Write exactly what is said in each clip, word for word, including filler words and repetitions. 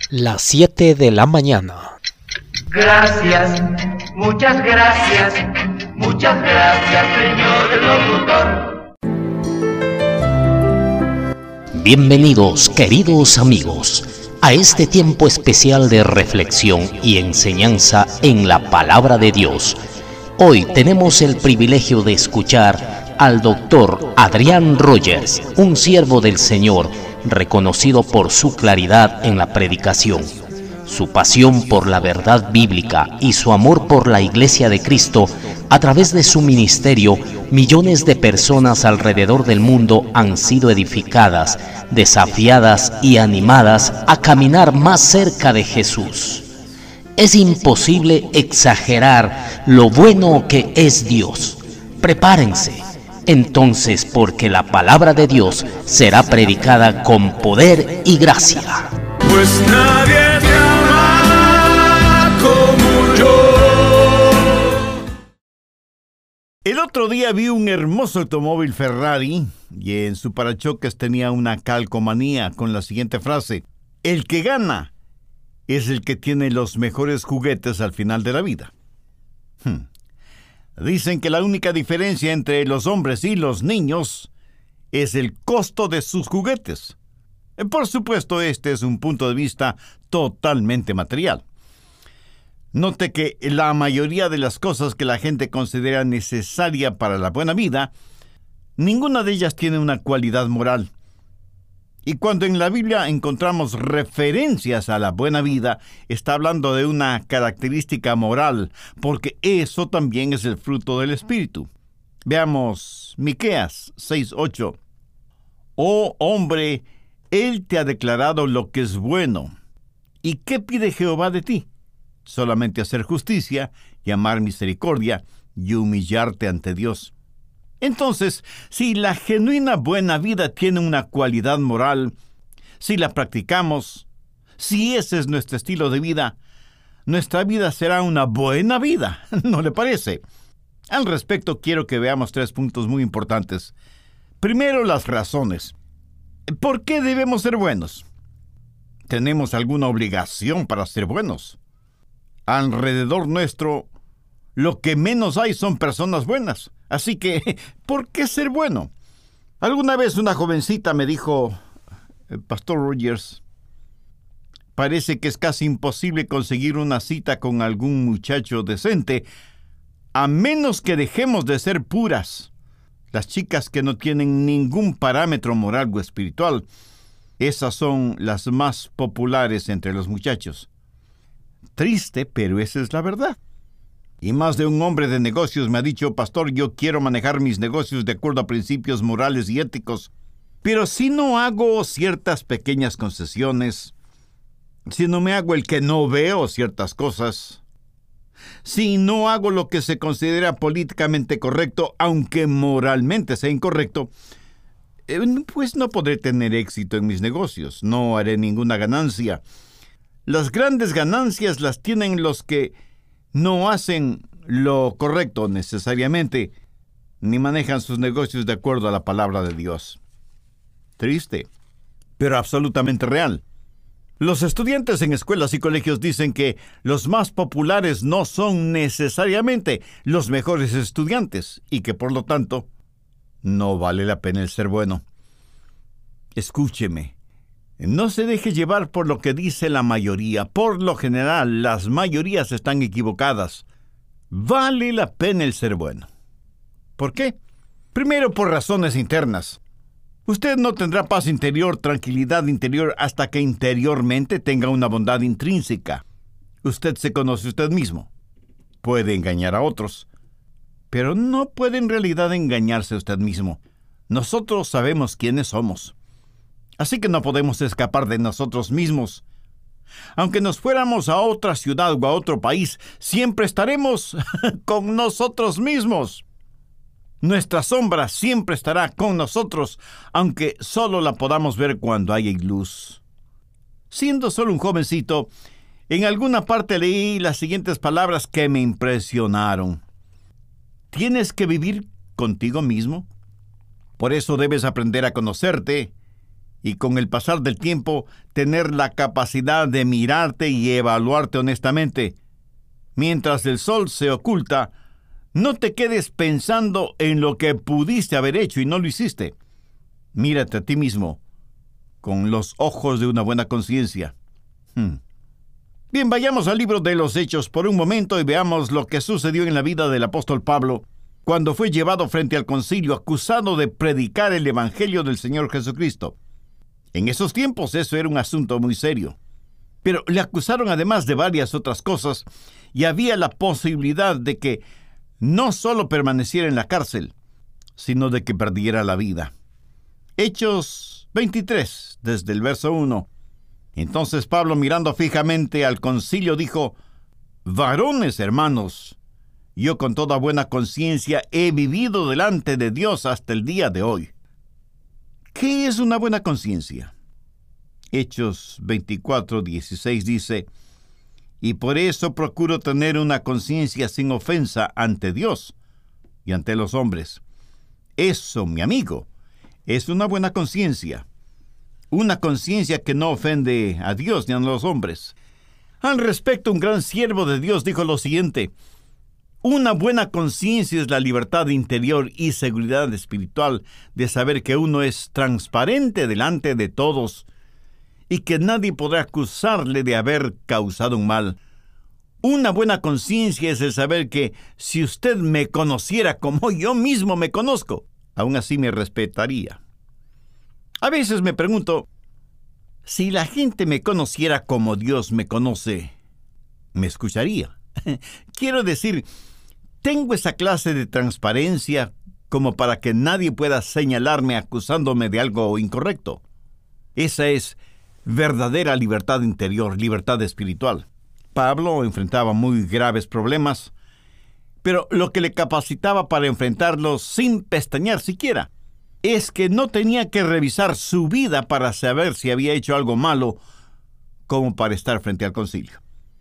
las siete de la mañana. Gracias, muchas gracias, muchas gracias, señor locutor. Bienvenidos, queridos amigos, a este tiempo especial de reflexión y enseñanza en la Palabra de Dios. Hoy tenemos el privilegio de escuchar al doctor Adrián Rogers, un siervo del Señor, reconocido por su claridad en la predicación, su pasión por la verdad bíblica y su amor por la Iglesia de Cristo. A través de su ministerio, millones de personas alrededor del mundo han sido edificadas, desafiadas y animadas a caminar más cerca de Jesús. Es imposible exagerar lo bueno que es Dios. Prepárense, entonces, porque la palabra de Dios será predicada con poder y gracia. Pues nadie te ama como yo. El otro día vi un hermoso automóvil Ferrari y en su parachoques tenía una calcomanía con la siguiente frase: el que gana es el que tiene los mejores juguetes al final de la vida. Hmm. Dicen que la única diferencia entre los hombres y los niños es el costo de sus juguetes. Por supuesto, este es un punto de vista totalmente material. Note que la mayoría de las cosas que la gente considera necesaria para la buena vida, ninguna de ellas tiene una cualidad moral. Y cuando en la Biblia encontramos referencias a la buena vida, está hablando de una característica moral, porque eso también es el fruto del Espíritu. Veamos Miqueas seis ocho. Oh hombre, Él te ha declarado lo que es bueno. ¿Y qué pide Jehová de ti? Solamente hacer justicia y amar misericordia y humillarte ante Dios. Entonces, si la genuina buena vida tiene una cualidad moral, si la practicamos, si ese es nuestro estilo de vida, nuestra vida será una buena vida, ¿no le parece? Al respecto, quiero que veamos tres puntos muy importantes. Primero, las razones. ¿Por qué debemos ser buenos? ¿Tenemos alguna obligación para ser buenos? Alrededor nuestro, lo que menos hay son personas buenas. Así que, ¿por qué ser bueno? Alguna vez una jovencita me dijo: Pastor Rogers, parece que es casi imposible conseguir una cita con algún muchacho decente, a menos que dejemos de ser puras. Las chicas que no tienen ningún parámetro moral o espiritual, esas son las más populares entre los muchachos. Triste, pero esa es la verdad. Y más de un hombre de negocios me ha dicho: Pastor, yo quiero manejar mis negocios de acuerdo a principios morales y éticos, pero si no hago ciertas pequeñas concesiones, si no me hago el que no veo ciertas cosas, si no hago lo que se considera políticamente correcto, aunque moralmente sea incorrecto, pues no podré tener éxito en mis negocios, no haré ninguna ganancia. Las grandes ganancias las tienen los que no hacen lo correcto necesariamente, ni manejan sus negocios de acuerdo a la palabra de Dios. Triste, pero absolutamente real. Los estudiantes en escuelas y colegios dicen que los más populares no son necesariamente los mejores estudiantes y que por lo tanto no vale la pena el ser bueno. Escúcheme. No se deje llevar por lo que dice la mayoría. Por lo general, las mayorías están equivocadas. Vale la pena el ser bueno. ¿Por qué? Primero, por razones internas. Usted no tendrá paz interior, tranquilidad interior, hasta que interiormente tenga una bondad intrínseca. Usted se conoce usted mismo. Puede engañar a otros, pero no puede en realidad engañarse a usted mismo. Nosotros sabemos quiénes somos. Así que no podemos escapar de nosotros mismos. Aunque nos fuéramos a otra ciudad o a otro país, siempre estaremos con nosotros mismos. Nuestra sombra siempre estará con nosotros, aunque solo la podamos ver cuando hay luz. Siendo solo un jovencito, en alguna parte leí las siguientes palabras que me impresionaron. ¿Tienes que vivir contigo mismo? Por eso debes aprender a conocerte y con el pasar del tiempo tener la capacidad de mirarte y evaluarte honestamente. Mientras el sol se oculta, no te quedes pensando en lo que pudiste haber hecho y no lo hiciste. Mírate a ti mismo con los ojos de una buena conciencia. Hmm. Bien, vayamos al libro de los Hechos por un momento y veamos lo que sucedió en la vida del apóstol Pablo cuando fue llevado frente al concilio acusado de predicar el evangelio del Señor Jesucristo. En esos tiempos eso era un asunto muy serio. Pero le acusaron además de varias otras cosas y había la posibilidad de que no solo permaneciera en la cárcel, sino de que perdiera la vida. Hechos veintitrés, desde el verso uno. Entonces Pablo, mirando fijamente al concilio, dijo: «Varones hermanos, yo con toda buena conciencia he vivido delante de Dios hasta el día de hoy». ¿Qué es una buena conciencia? Hechos veinticuatro, dieciséis dice: «Y por eso procuro tener una conciencia sin ofensa ante Dios y ante los hombres». Eso, mi amigo, es una buena conciencia. Una conciencia que no ofende a Dios ni a los hombres. Al respecto, un gran siervo de Dios dijo lo siguiente: una buena conciencia es la libertad interior y seguridad espiritual de saber que uno es transparente delante de todos y que nadie podrá acusarle de haber causado un mal. Una buena conciencia es el saber que si usted me conociera como yo mismo me conozco, aún así me respetaría. A veces me pregunto, si la gente me conociera como Dios me conoce, ¿me escucharía? Quiero decir, ¿tengo esa clase de transparencia como para que nadie pueda señalarme acusándome de algo incorrecto? Esa es verdadera libertad interior, libertad espiritual. Pablo enfrentaba muy graves problemas, pero lo que le capacitaba para enfrentarlos sin pestañear siquiera es que no tenía que revisar su vida para saber si había hecho algo malo como para estar frente al concilio.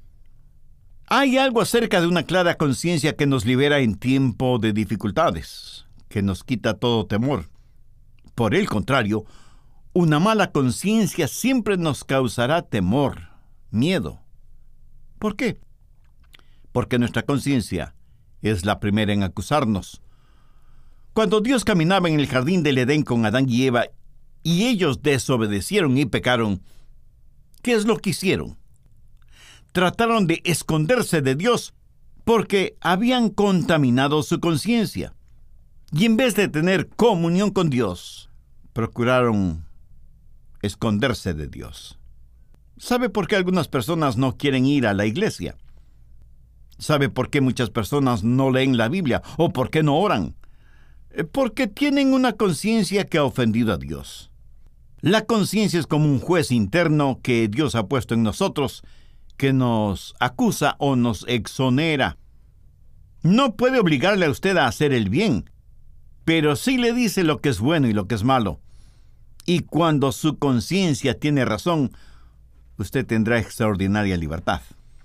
Hay algo acerca de una clara conciencia que nos libera en tiempo de dificultades, que nos quita todo temor. Por el contrario, una mala conciencia siempre nos causará temor, miedo. ¿Por qué? Porque nuestra conciencia es la primera en acusarnos. Cuando Dios caminaba en el jardín del Edén con Adán y Eva, y ellos desobedecieron y pecaron, ¿qué es lo que hicieron? Trataron de esconderse de Dios porque habían contaminado su conciencia. Y en vez de tener comunión con Dios, procuraron esconderse de Dios. ¿Sabe por qué algunas personas no quieren ir a la iglesia? ¿Sabe por qué muchas personas no leen la Biblia o por qué no oran? Porque tienen una conciencia que ha ofendido a Dios. La conciencia es como un juez interno que Dios ha puesto en nosotros, que nos acusa o nos exonera. No puede obligarle a usted a hacer el bien, pero sí le dice lo que es bueno y lo que es malo. Y cuando su conciencia tiene razón, usted tendrá extraordinaria libertad.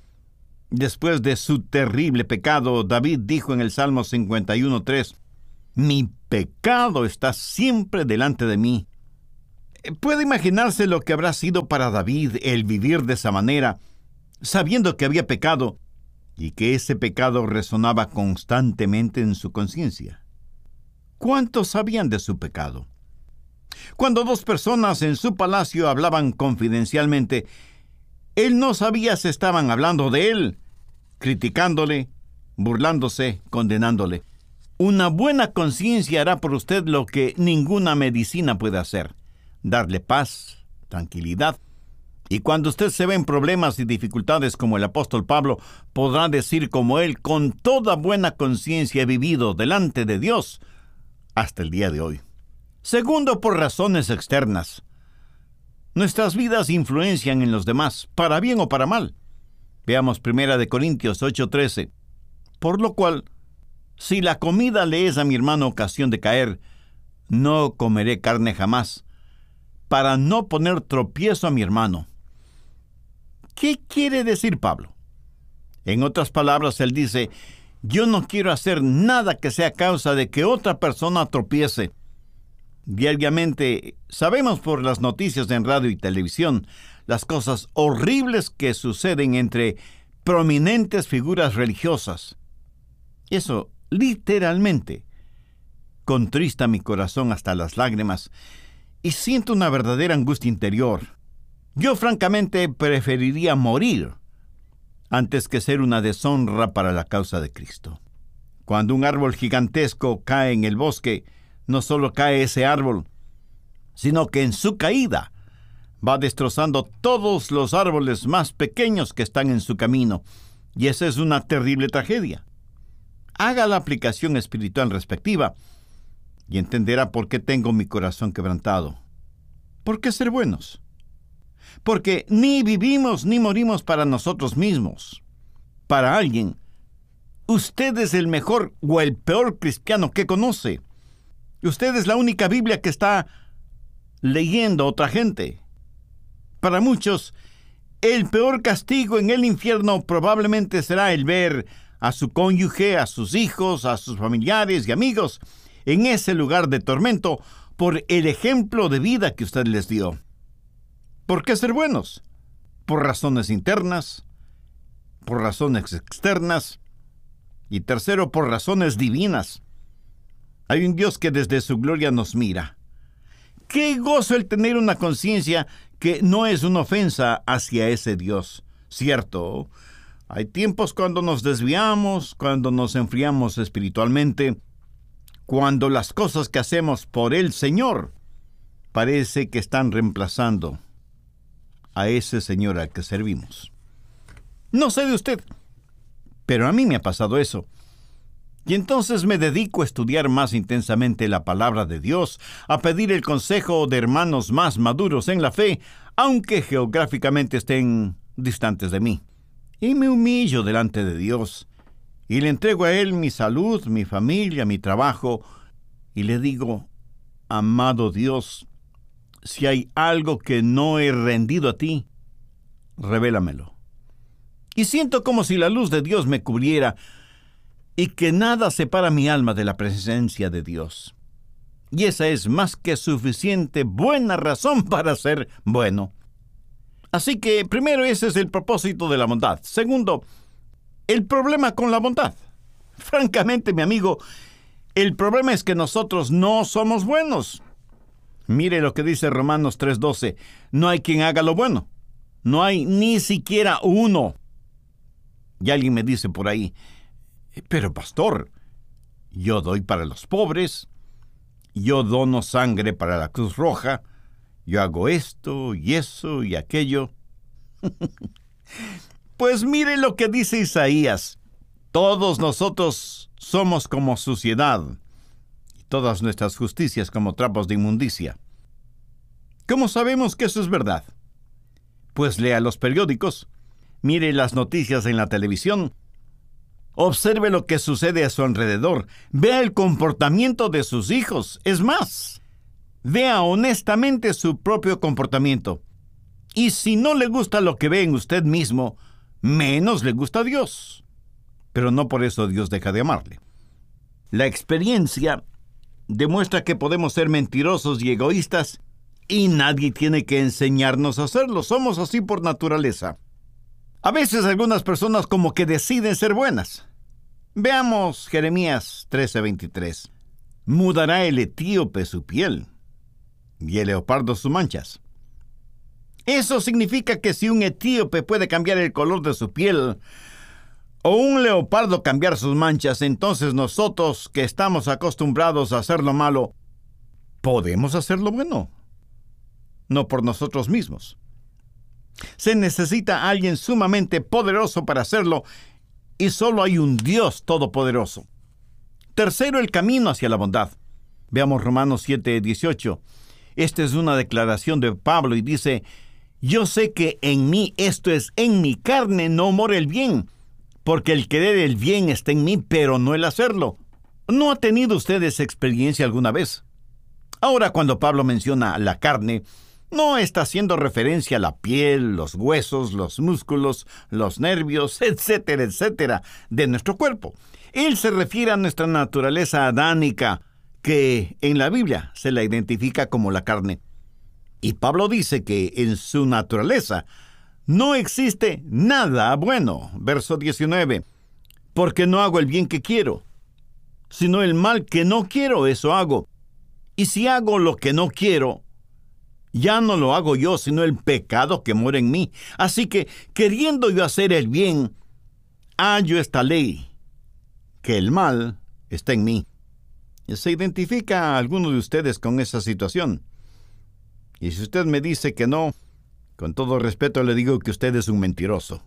Después de su terrible pecado, David dijo en el Salmo cincuenta y uno, tres, «Mi pecado está siempre delante de mí». ¿Puede imaginarse lo que habrá sido para David el vivir de esa manera, sabiendo que había pecado y que ese pecado resonaba constantemente en su conciencia? ¿Cuántos sabían de su pecado? Cuando dos personas en su palacio hablaban confidencialmente, él no sabía si estaban hablando de él, criticándole, burlándose, condenándole. Una buena conciencia hará por usted lo que ninguna medicina puede hacer: darle paz, tranquilidad. Y cuando usted se ve en problemas y dificultades como el apóstol Pablo, podrá decir como él: con toda buena conciencia he vivido delante de Dios hasta el día de hoy. Segundo, por razones externas. Nuestras vidas influencian en los demás, para bien o para mal. Veamos primera de Corintios ocho, trece. Por lo cual, si la comida le es a mi hermano ocasión de caer, no comeré carne jamás, para no poner tropiezo a mi hermano. ¿Qué quiere decir Pablo? En otras palabras, él dice: yo no quiero hacer nada que sea causa de que otra persona tropiece. Diariamente sabemos por las noticias en radio y televisión las cosas horribles que suceden entre prominentes figuras religiosas. Eso, literalmente, contrista mi corazón hasta las lágrimas y siento una verdadera angustia interior. Yo francamente preferiría morir antes que ser una deshonra para la causa de Cristo. Cuando un árbol gigantesco cae en el bosque, no solo cae ese árbol, sino que en su caída va destrozando todos los árboles más pequeños que están en su camino, y esa es una terrible tragedia. Haga la aplicación espiritual respectiva y entenderá por qué tengo mi corazón quebrantado. ¿Por qué ser buenos? Porque ni vivimos ni morimos para nosotros mismos. Para alguien, usted es el mejor o el peor cristiano que conoce. Usted es la única Biblia que está leyendo otra gente. Para muchos, el peor castigo en el infierno probablemente será el ver a su cónyuge, a sus hijos, a sus familiares y amigos en ese lugar de tormento por el ejemplo de vida que usted les dio. ¿Por qué ser buenos? Por razones internas, por razones externas y tercero, por razones divinas. Hay un Dios que desde su gloria nos mira. ¡Qué gozo el tener una conciencia que no es una ofensa hacia ese Dios! Cierto, hay tiempos cuando nos desviamos, cuando nos enfriamos espiritualmente, cuando las cosas que hacemos por el Señor parece que están reemplazando a ese Señor al que servimos. No sé de usted, pero a mí me ha pasado eso. Y entonces me dedico a estudiar más intensamente la palabra de Dios, a pedir el consejo de hermanos más maduros en la fe, aunque geográficamente estén distantes de mí. Y me humillo delante de Dios, y le entrego a Él mi salud, mi familia, mi trabajo, y le digo, amado Dios, si hay algo que no he rendido a ti, revélamelo. Y siento como si la luz de Dios me cubriera, y que nada separa mi alma de la presencia de Dios. Y esa es más que suficiente buena razón para ser bueno. Así que, primero, ese es el propósito de la bondad. Segundo, el problema con la bondad. Francamente, mi amigo, el problema es que nosotros no somos buenos. Mire lo que dice Romanos tres doce. No hay quien haga lo bueno. No hay ni siquiera uno. Y alguien me dice por ahí, pero pastor, yo doy para los pobres, yo dono sangre para la Cruz Roja, yo hago esto y eso y aquello. Pues mire lo que dice Isaías. Todos nosotros somos como suciedad, y todas nuestras justicias como trapos de inmundicia. ¿Cómo sabemos que eso es verdad? Pues lea los periódicos, mire las noticias en la televisión, observe lo que sucede a su alrededor, vea el comportamiento de sus hijos. Es más, vea honestamente su propio comportamiento. Y si no le gusta lo que ve en usted mismo, menos le gusta a Dios. Pero no por eso Dios deja de amarle. La experiencia demuestra que podemos ser mentirosos y egoístas, y nadie tiene que enseñarnos a hacerlo. Somos así por naturaleza. A veces algunas personas como que deciden ser buenas. Veamos Jeremías trece veintitrés. Mudará el etíope su piel, y el leopardo sus manchas. Eso significa que si un etíope puede cambiar el color de su piel, o un leopardo cambiar sus manchas, entonces nosotros que estamos acostumbrados a hacer lo malo, podemos hacer lo bueno. No por nosotros mismos. Se necesita alguien sumamente poderoso para hacerlo, y solo hay un Dios todopoderoso. Tercero, el camino hacia la bondad. Veamos Romanos siete dieciocho. Esta es una declaración de Pablo y dice, yo sé que en mí, esto es, en mi carne, no mora el bien, porque el querer el bien está en mí, pero no el hacerlo. ¿No ha tenido usted esa experiencia alguna vez? Ahora, cuando Pablo menciona la carne, no está haciendo referencia a la piel, los huesos, los músculos, los nervios, etcétera, etcétera, de nuestro cuerpo. Él se refiere a nuestra naturaleza adánica, que en la Biblia se la identifica como la carne. Y Pablo dice que en su naturaleza no existe nada bueno. Verso diecinueve. Porque no hago el bien que quiero, sino el mal que no quiero, eso hago. Y si hago lo que no quiero, ya no lo hago yo, sino el pecado que mora en mí. Así que, queriendo yo hacer el bien, hallo esta ley, que el mal está en mí. ¿Se identifica a alguno de ustedes con esa situación? Y si usted me dice que no, con todo respeto le digo que usted es un mentiroso.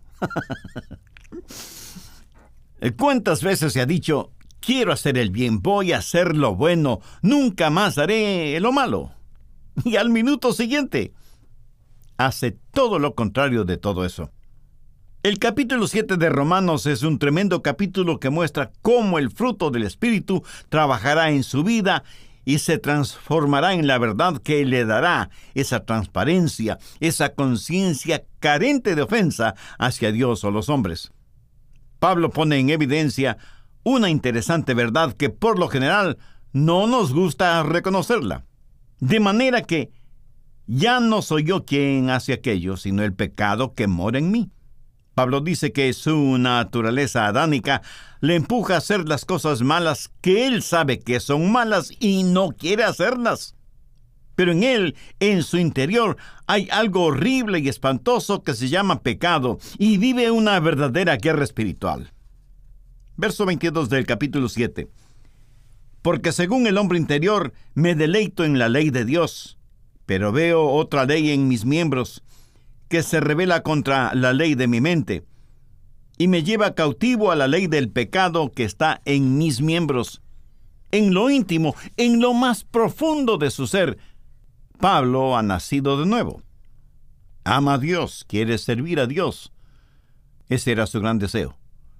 ¿Cuántas veces se ha dicho, quiero hacer el bien, voy a hacer lo bueno, nunca más haré lo malo? Y al minuto siguiente, hace todo lo contrario de todo eso. El capítulo siete de Romanos es un tremendo capítulo que muestra cómo el fruto del Espíritu trabajará en su vida y se transformará en la verdad que le dará esa transparencia, esa conciencia carente de ofensa hacia Dios o los hombres. Pablo pone en evidencia una interesante verdad que por lo general no nos gusta reconocerla. De manera que ya no soy yo quien hace aquello, sino el pecado que mora en mí. Pablo dice que su naturaleza adánica le empuja a hacer las cosas malas que él sabe que son malas y no quiere hacerlas. Pero en él, en su interior, hay algo horrible y espantoso que se llama pecado y vive una verdadera guerra espiritual. Verso veintidós del capítulo siete. Porque según el hombre interior me deleito en la ley de Dios, pero veo otra ley en mis miembros que se rebela contra la ley de mi mente y me lleva cautivo a la ley del pecado que está en mis miembros. En lo íntimo, en lo más profundo de su ser, Pablo ha nacido de nuevo. Ama a Dios, quiere servir a Dios. Ese era su gran deseo.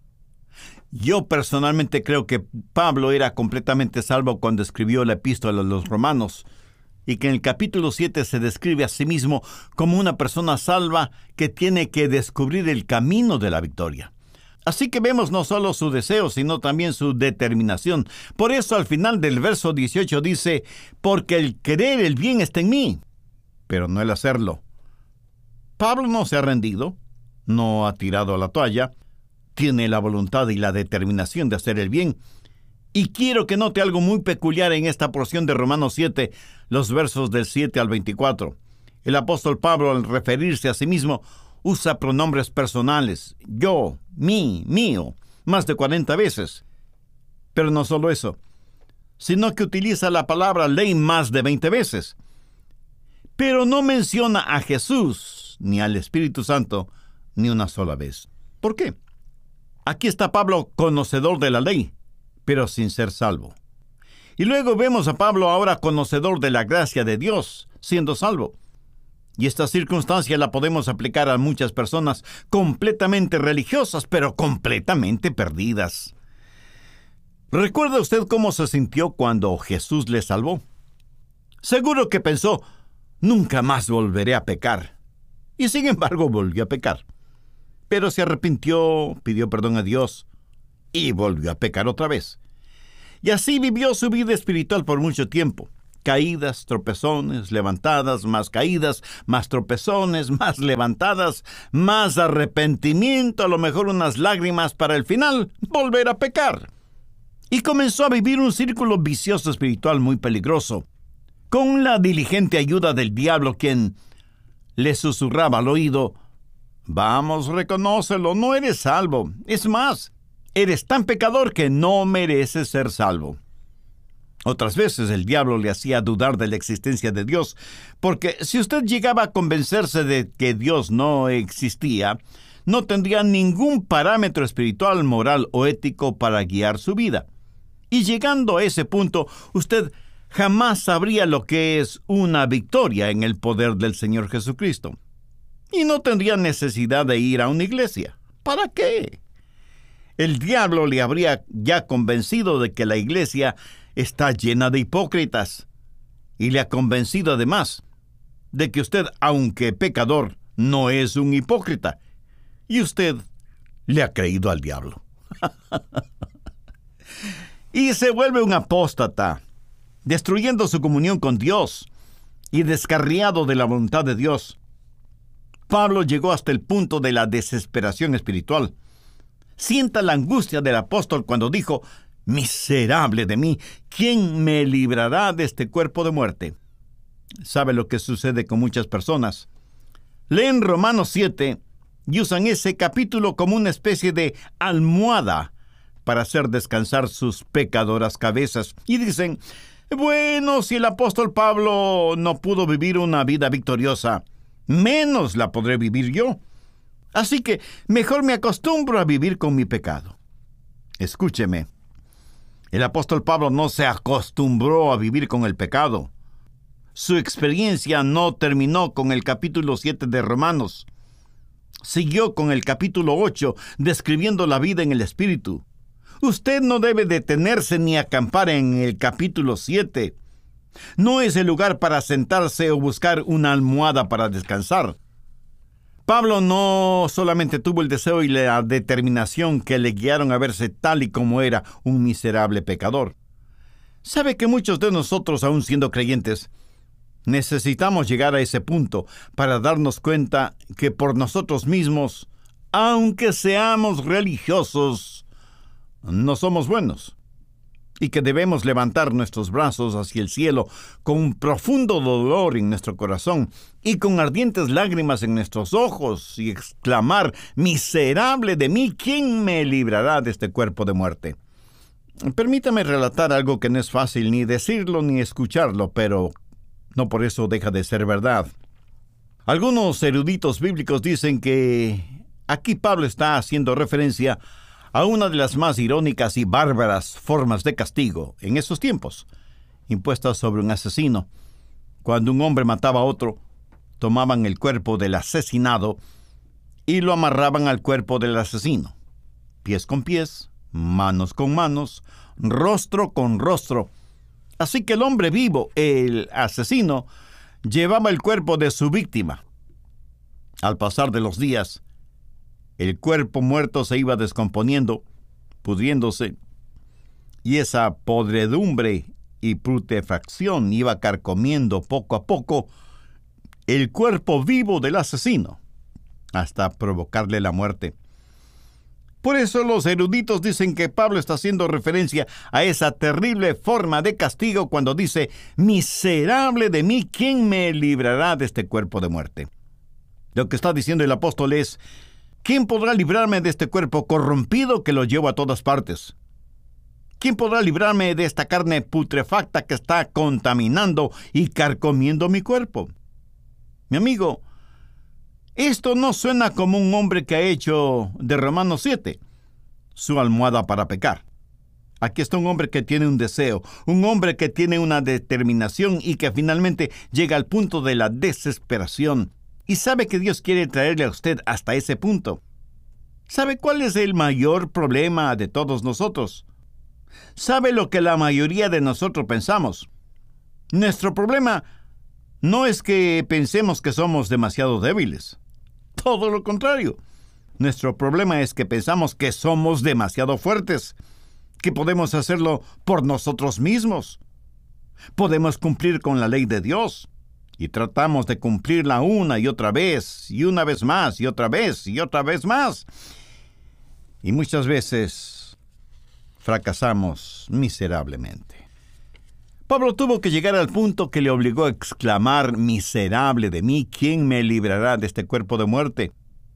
Yo personalmente creo que Pablo era completamente salvo cuando escribió la epístola a los Romanos, y que en el capítulo siete se describe a sí mismo como una persona salva que tiene que descubrir el camino de la victoria. Así que vemos no solo su deseo, sino también su determinación. Por eso al final del verso dieciocho dice, porque el querer el bien está en mí, pero no el hacerlo. Pablo no se ha rendido, no ha tirado la toalla, tiene la voluntad y la determinación de hacer el bien. Y quiero que note algo muy peculiar en esta porción de Romanos siete, los versos del siete al veinticuatro. El apóstol Pablo, al referirse a sí mismo, usa pronombres personales, yo, mí, mío, más de cuarenta veces. Pero no solo eso, sino que utiliza la palabra ley más de veinte veces. Pero no menciona a Jesús ni al Espíritu Santo ni una sola vez. ¿Por qué? Aquí está Pablo conocedor de la ley, pero sin ser salvo. Y luego vemos a Pablo ahora conocedor de la gracia de Dios, siendo salvo. Y esta circunstancia la podemos aplicar a muchas personas completamente religiosas, pero completamente perdidas. ¿Recuerda usted cómo se sintió cuando Jesús le salvó? Seguro que pensó, nunca más volveré a pecar. Y sin embargo volvió a pecar. Pero se arrepintió, pidió perdón a Dios y volvió a pecar otra vez. Y así vivió su vida espiritual por mucho tiempo. Caídas, tropezones, levantadas, más caídas, más tropezones, más levantadas, más arrepentimiento, a lo mejor unas lágrimas para el final, volver a pecar. Y comenzó a vivir un círculo vicioso espiritual muy peligroso, con la diligente ayuda del diablo, quien le susurraba al oído, vamos, reconócelo, no eres salvo. Es más, eres tan pecador que no mereces ser salvo. Otras veces el diablo le hacía dudar de la existencia de Dios, porque si usted llegaba a convencerse de que Dios no existía, no tendría ningún parámetro espiritual, moral o ético para guiar su vida. Y llegando a ese punto, usted jamás sabría lo que es una victoria en el poder del Señor Jesucristo. Y no tendría necesidad de ir a una iglesia. ¿Para qué? El diablo le habría ya convencido de que la iglesia está llena de hipócritas, y le ha convencido además de que usted, aunque pecador, no es un hipócrita, y usted le ha creído al diablo. Y se vuelve un apóstata, destruyendo su comunión con Dios y descarriado de la voluntad de Dios. Pablo llegó hasta el punto de la desesperación espiritual. Sienta la angustia del apóstol cuando dijo: «Miserable de mí, ¿quién me librará de este cuerpo de muerte?». ¿Sabe lo que sucede con muchas personas? Leen Romanos siete y usan ese capítulo como una especie de almohada para hacer descansar sus pecadoras cabezas. Y dicen: bueno, si el apóstol Pablo no pudo vivir una vida victoriosa, menos la podré vivir yo. Así que mejor me acostumbro a vivir con mi pecado. Escúcheme, el apóstol Pablo no se acostumbró a vivir con el pecado. Su experiencia no terminó con el capítulo siete de Romanos. Siguió con el capítulo ocho, describiendo la vida en el Espíritu. Usted no debe detenerse ni acampar en el capítulo siete. No es el lugar para sentarse o buscar una almohada para descansar. Pablo no solamente tuvo el deseo y la determinación que le guiaron a verse tal y como era, un miserable pecador. ¿Sabe que muchos de nosotros, aún siendo creyentes, necesitamos llegar a ese punto para darnos cuenta que por nosotros mismos, aunque seamos religiosos, no somos buenos? Y que debemos levantar nuestros brazos hacia el cielo con un profundo dolor en nuestro corazón y con ardientes lágrimas en nuestros ojos y exclamar: «Miserable de mí, ¿quién me librará de este cuerpo de muerte?». Permítame relatar algo que no es fácil ni decirlo ni escucharlo, pero no por eso deja de ser verdad. Algunos eruditos bíblicos dicen que aquí Pablo está haciendo referencia a una de las más irónicas y bárbaras formas de castigo en esos tiempos, impuestas sobre un asesino. Cuando un hombre mataba a otro, tomaban el cuerpo del asesinado y lo amarraban al cuerpo del asesino, pies con pies, manos con manos, rostro con rostro. Así que el hombre vivo, el asesino, llevaba el cuerpo de su víctima. Al pasar de los días, el cuerpo muerto se iba descomponiendo, pudriéndose, y esa podredumbre y putrefacción iba carcomiendo poco a poco el cuerpo vivo del asesino, hasta provocarle la muerte. Por eso los eruditos dicen que Pablo está haciendo referencia a esa terrible forma de castigo cuando dice: «Miserable de mí, ¿quién me librará de este cuerpo de muerte?». Lo que está diciendo el apóstol es: ¿quién podrá librarme de este cuerpo corrompido que lo llevo a todas partes? ¿Quién podrá librarme de esta carne putrefacta que está contaminando y carcomiendo mi cuerpo? Mi amigo, esto no suena como un hombre que ha hecho de Romanos siete su almohada para pecar. Aquí está un hombre que tiene un deseo, un hombre que tiene una determinación y que finalmente llega al punto de la desesperación. Y sabe que Dios quiere traerle a usted hasta ese punto. ¿Sabe cuál es el mayor problema de todos nosotros? ¿Sabe lo que la mayoría de nosotros pensamos? Nuestro problema no es que pensemos que somos demasiado débiles. Todo lo contrario. Nuestro problema es que pensamos que somos demasiado fuertes, que podemos hacerlo por nosotros mismos. Podemos cumplir con la ley de Dios. Y tratamos de cumplirla una y otra vez, y una vez más, y otra vez, y otra vez más. Y muchas veces fracasamos miserablemente. Pablo tuvo que llegar al punto que le obligó a exclamar: «Miserable de mí, ¿quién me librará de este cuerpo de muerte?».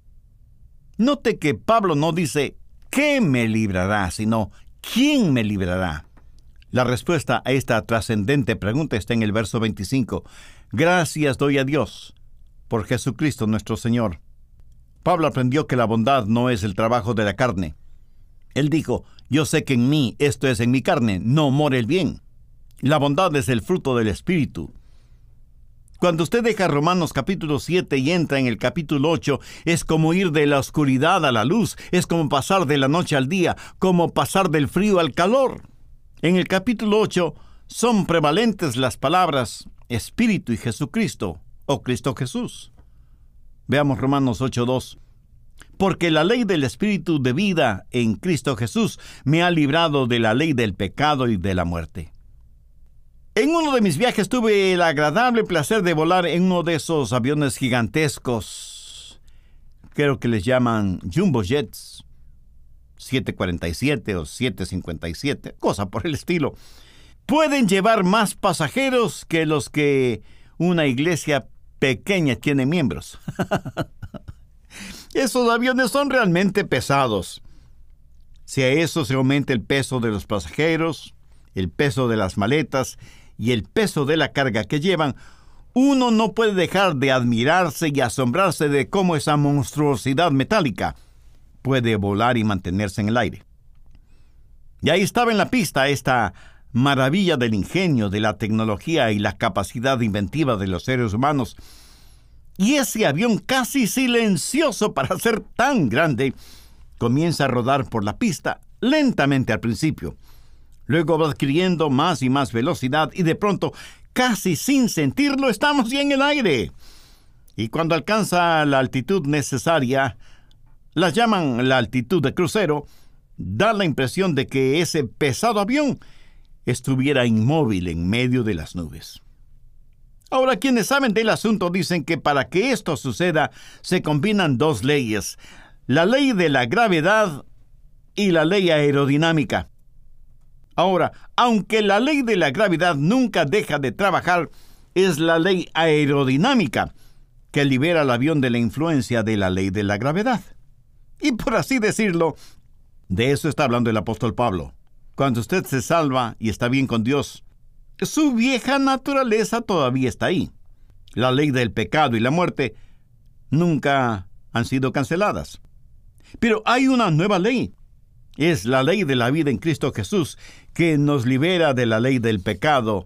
Note que Pablo no dice «¿qué me librará?», sino «¿quién me librará?». La respuesta a esta trascendente pregunta está en el verso veinticinco. «Gracias doy a Dios por Jesucristo nuestro Señor». Pablo aprendió que la bondad no es el trabajo de la carne. Él dijo: «Yo sé que en mí, esto es en mi carne, no mora el bien». La bondad es el fruto del Espíritu. Cuando usted deja Romanos capítulo siete y entra en el capítulo ocho, es como ir de la oscuridad a la luz, es como pasar de la noche al día, como pasar del frío al calor. En el capítulo ocho son prevalentes las palabras Espíritu y Jesucristo, o Cristo Jesús. Veamos Romanos ocho dos. «Porque la ley del Espíritu de vida en Cristo Jesús me ha librado de la ley del pecado y de la muerte». En uno de mis viajes tuve el agradable placer de volar en uno de esos aviones gigantescos. Creo que les llaman Jumbo Jets. siete cuarenta y siete o siete cincuenta y siete, cosa por el estilo. Pueden llevar más pasajeros que los que una iglesia pequeña tiene miembros. Esos aviones son realmente pesados. Si a eso se aumenta el peso de los pasajeros, el peso de las maletas y el peso de la carga que llevan, uno no puede dejar de admirarse y asombrarse de cómo esa monstruosidad metálica puede volar y mantenerse en el aire. Y ahí estaba en la pista esta maravilla del ingenio, de la tecnología y la capacidad inventiva de los seres humanos. Y ese avión casi silencioso para ser tan grande comienza a rodar por la pista lentamente al principio. Luego va adquiriendo más y más velocidad y de pronto, casi sin sentirlo, estamos ya en el aire. Y cuando alcanza la altitud necesaria, la llaman la altitud de crucero, da la impresión de que ese pesado avión estuviera inmóvil en medio de las nubes. Ahora, quienes saben del asunto dicen que para que esto suceda se combinan dos leyes, la ley de la gravedad y la ley aerodinámica. Ahora, aunque la ley de la gravedad nunca deja de trabajar, es la ley aerodinámica que libera al avión de la influencia de la ley de la gravedad. Y por así decirlo, de eso está hablando el apóstol Pablo. Cuando usted se salva y está bien con Dios, su vieja naturaleza todavía está ahí. La ley del pecado y la muerte nunca han sido canceladas. Pero hay una nueva ley. Es la ley de la vida en Cristo Jesús, que nos libera de la ley del pecado.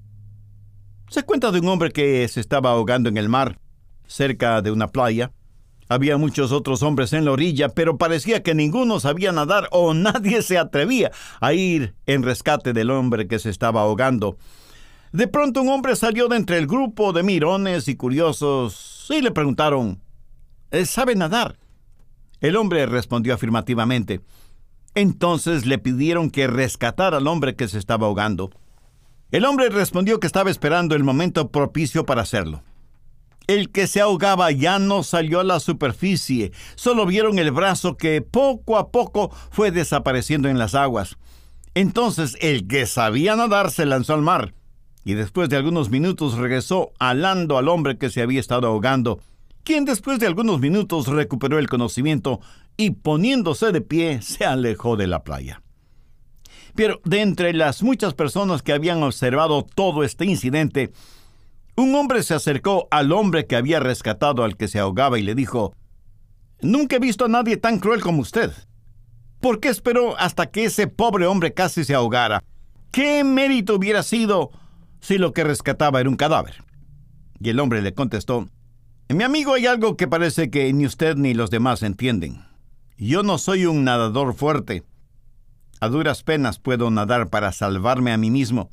Se cuenta de un hombre que se estaba ahogando en el mar, cerca de una playa. Había muchos otros hombres en la orilla, pero parecía que ninguno sabía nadar o nadie se atrevía a ir en rescate del hombre que se estaba ahogando. De pronto un hombre salió de entre el grupo de mirones y curiosos y le preguntaron, ¿sabe nadar? El hombre respondió afirmativamente. Entonces le pidieron que rescatara al hombre que se estaba ahogando. El hombre respondió que estaba esperando el momento propicio para hacerlo. El que se ahogaba ya no salió a la superficie, solo vieron el brazo que poco a poco fue desapareciendo en las aguas. Entonces el que sabía nadar se lanzó al mar, y después de algunos minutos regresó alando al hombre que se había estado ahogando, quien después de algunos minutos recuperó el conocimiento y poniéndose de pie se alejó de la playa. Pero de entre las muchas personas que habían observado todo este incidente, un hombre se acercó al hombre que había rescatado al que se ahogaba y le dijo, «Nunca he visto a nadie tan cruel como usted. ¿Por qué esperó hasta que ese pobre hombre casi se ahogara? ¿Qué mérito hubiera sido si lo que rescataba era un cadáver?» Y el hombre le contestó, «Mi amigo, hay algo que parece que ni usted ni los demás entienden. Yo no soy un nadador fuerte. A duras penas puedo nadar para salvarme a mí mismo.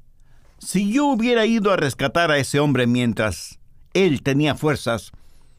Si yo hubiera ido a rescatar a ese hombre mientras él tenía fuerzas,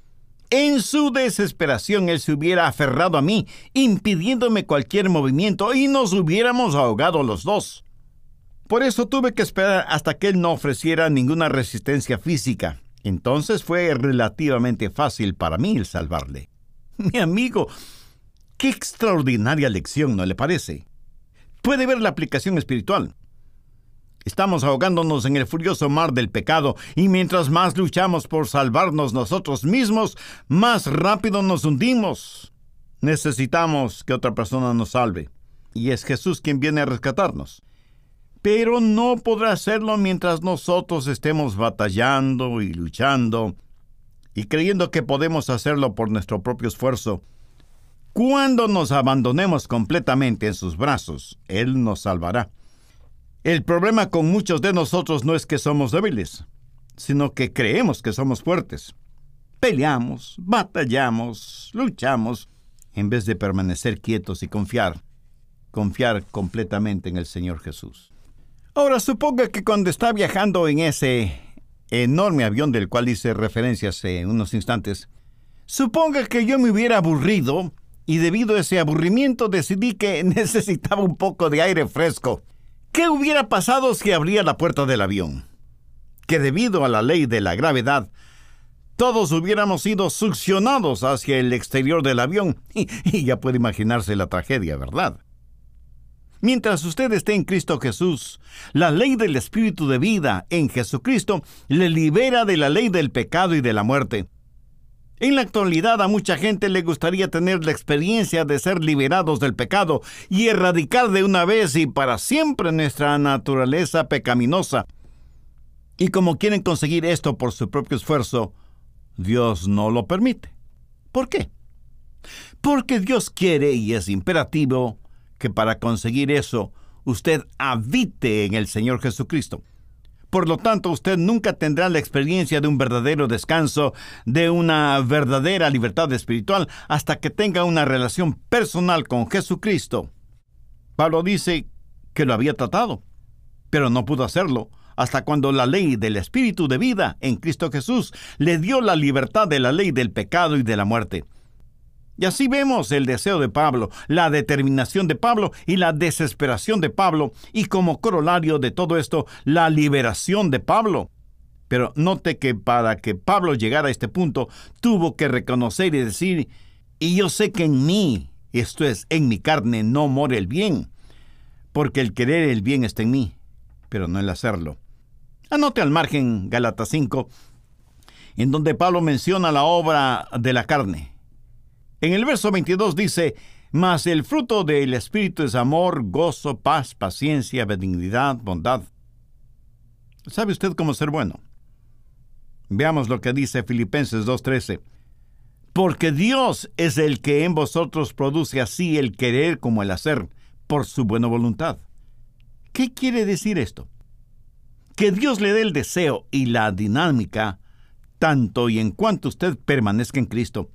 en su desesperación él se hubiera aferrado a mí, impidiéndome cualquier movimiento y nos hubiéramos ahogado los dos. Por eso tuve que esperar hasta que él no ofreciera ninguna resistencia física. Entonces fue relativamente fácil para mí el salvarle». Mi amigo, qué extraordinaria lección, ¿no le parece? Puede ver la aplicación espiritual. Estamos ahogándonos en el furioso mar del pecado y mientras más luchamos por salvarnos nosotros mismos, más rápido nos hundimos. Necesitamos que otra persona nos salve, y es Jesús quien viene a rescatarnos. Pero no podrá hacerlo mientras nosotros estemos batallando y luchando y creyendo que podemos hacerlo por nuestro propio esfuerzo. Cuando nos abandonemos completamente en sus brazos, Él nos salvará. El problema con muchos de nosotros no es que somos débiles, sino que creemos que somos fuertes. Peleamos, batallamos, luchamos, en vez de permanecer quietos y confiar, confiar completamente en el Señor Jesús. Ahora, suponga que cuando está viajando en ese enorme avión del cual hice referencia hace unos instantes, suponga que yo me hubiera aburrido y debido a ese aburrimiento decidí que necesitaba un poco de aire fresco. ¿Qué hubiera pasado si abría la puerta del avión? Que debido a la ley de la gravedad, todos hubiéramos sido succionados hacia el exterior del avión. Y, y ya puede imaginarse la tragedia, ¿verdad? Mientras usted esté en Cristo Jesús, la ley del Espíritu de vida en Jesucristo le libera de la ley del pecado y de la muerte. En la actualidad a mucha gente le gustaría tener la experiencia de ser liberados del pecado y erradicar de una vez y para siempre nuestra naturaleza pecaminosa. Y como quieren conseguir esto por su propio esfuerzo, Dios no lo permite. ¿Por qué? Porque Dios quiere y es imperativo que para conseguir eso, usted habite en el Señor Jesucristo. Por lo tanto, usted nunca tendrá la experiencia de un verdadero descanso, de una verdadera libertad espiritual, hasta que tenga una relación personal con Jesucristo. Pablo dice que lo había tratado, pero no pudo hacerlo, hasta cuando la ley del Espíritu de vida en Cristo Jesús le dio la libertad de la ley del pecado y de la muerte. Y así vemos el deseo de Pablo, la determinación de Pablo y la desesperación de Pablo, y como corolario de todo esto, la liberación de Pablo. Pero note que para que Pablo llegara a este punto, tuvo que reconocer y decir, y yo sé que en mí, esto es, en mi carne, no mora el bien, porque el querer el bien está en mí, pero no el hacerlo. Anote al margen Gálatas cinco, en donde Pablo menciona la obra de la carne. En el verso veintidós dice, mas el fruto del Espíritu es amor, gozo, paz, paciencia, benignidad, bondad. ¿Sabe usted cómo ser bueno? Veamos lo que dice Filipenses dos trece. Porque Dios es el que en vosotros produce así el querer como el hacer, por su buena voluntad. ¿Qué quiere decir esto? Que Dios le dé el deseo y la dinámica, tanto y en cuanto usted permanezca en Cristo.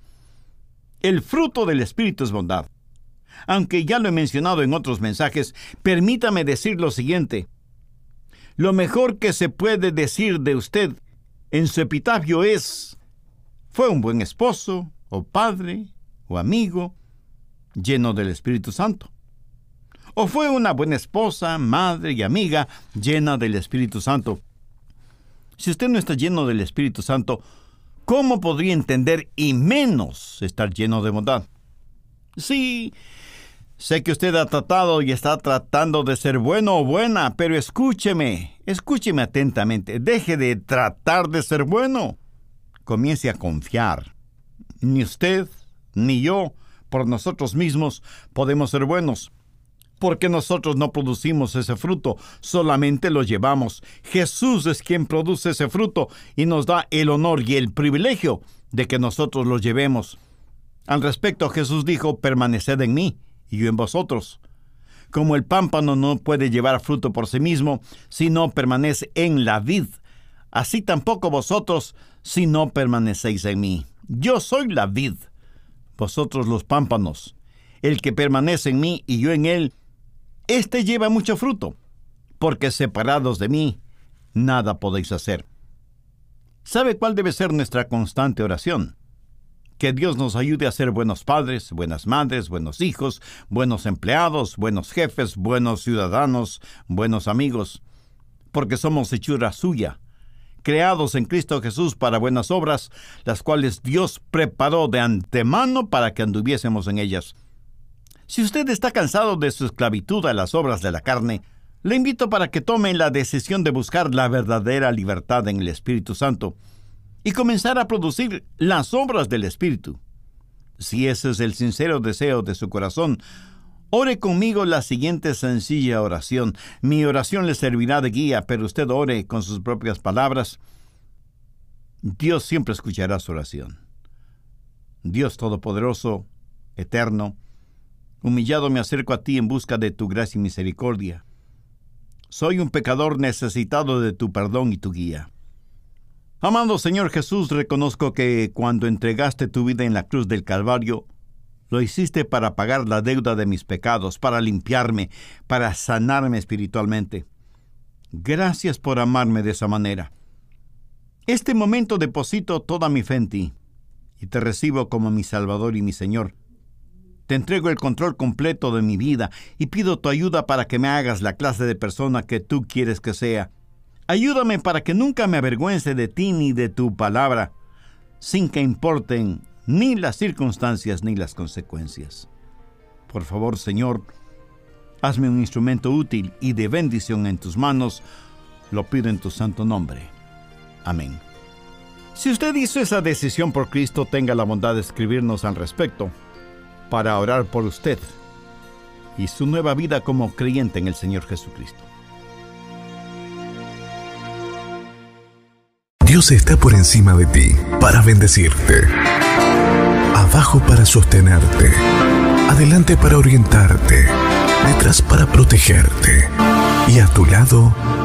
El fruto del Espíritu es bondad. Aunque ya lo he mencionado en otros mensajes, permítame decir lo siguiente. Lo mejor que se puede decir de usted en su epitafio es, fue un buen esposo, o padre, o amigo, lleno del Espíritu Santo. O fue una buena esposa, madre y amiga, llena del Espíritu Santo. Si usted no está lleno del Espíritu Santo, ¿cómo podría entender y menos estar lleno de bondad? Sí, sé que usted ha tratado y está tratando de ser bueno o buena, pero escúcheme, escúcheme atentamente. Deje de tratar de ser bueno. Comience a confiar. Ni usted, ni yo, por nosotros mismos, podemos ser buenos. Porque nosotros no producimos ese fruto, solamente lo llevamos. Jesús es quien produce ese fruto y nos da el honor y el privilegio de que nosotros lo llevemos. Al respecto, Jesús dijo, permaneced en mí y yo en vosotros. Como el pámpano no puede llevar fruto por sí mismo si no permanece en la vid, así tampoco vosotros si no permanecéis en mí. Yo soy la vid, vosotros los pámpanos. El que permanece en mí y yo en él, Este lleva mucho fruto, porque separados de mí, nada podéis hacer. ¿Sabe cuál debe ser nuestra constante oración? Que Dios nos ayude a ser buenos padres, buenas madres, buenos hijos, buenos empleados, buenos jefes, buenos ciudadanos, buenos amigos, porque somos hechura suya, creados en Cristo Jesús para buenas obras, las cuales Dios preparó de antemano para que anduviésemos en ellas. Si usted está cansado de su esclavitud a las obras de la carne, le invito para que tome la decisión de buscar la verdadera libertad en el Espíritu Santo y comenzar a producir las obras del Espíritu. Si ese es el sincero deseo de su corazón, ore conmigo la siguiente sencilla oración. Mi oración le servirá de guía, pero usted ore con sus propias palabras. Dios siempre escuchará su oración. Dios Todopoderoso, eterno, humillado me acerco a ti en busca de tu gracia y misericordia. Soy un pecador necesitado de tu perdón y tu guía. Amado Señor Jesús, reconozco que cuando entregaste tu vida en la cruz del Calvario, lo hiciste para pagar la deuda de mis pecados, para limpiarme, para sanarme espiritualmente. Gracias por amarme de esa manera. Este momento deposito toda mi fe en ti y te recibo como mi Salvador y mi Señor. Te entrego el control completo de mi vida y pido tu ayuda para que me hagas la clase de persona que tú quieres que sea. Ayúdame para que nunca me avergüence de ti ni de tu palabra, sin que importen ni las circunstancias ni las consecuencias. Por favor, Señor, hazme un instrumento útil y de bendición en tus manos. Lo pido en tu santo nombre. Amén. Si usted hizo esa decisión por Cristo, tenga la bondad de escribirnos al respecto para orar por usted y su nueva vida como creyente en el Señor Jesucristo. Dios está por encima de ti para bendecirte, abajo para sostenerte, adelante para orientarte, detrás para protegerte y a tu lado